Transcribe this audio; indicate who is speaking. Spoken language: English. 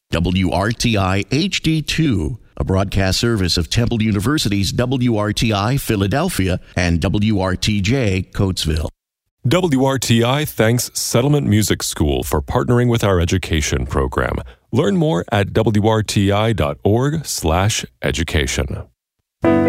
Speaker 1: WRTI HD2, a broadcast service of Temple University's WRTI Philadelphia and WRTJ Coatesville.
Speaker 2: WRTI thanks Settlement Music School for partnering with our education program. Learn more at wrti.org/education.